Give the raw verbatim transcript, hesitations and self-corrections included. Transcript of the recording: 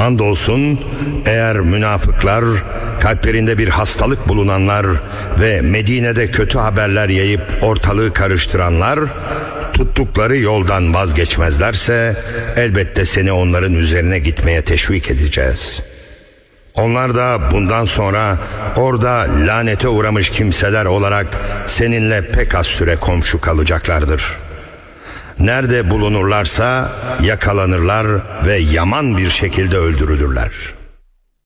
Andolsun eğer münafıklar, kalplerinde bir hastalık bulunanlar ve Medine'de kötü haberler yayıp ortalığı karıştıranlar tuttukları yoldan vazgeçmezlerse elbette seni onların üzerine gitmeye teşvik edeceğiz. Onlar da bundan sonra orada lanete uğramış kimseler olarak seninle pek az süre komşu kalacaklardır. Nerede bulunurlarsa yakalanırlar ve yaman bir şekilde öldürülürler.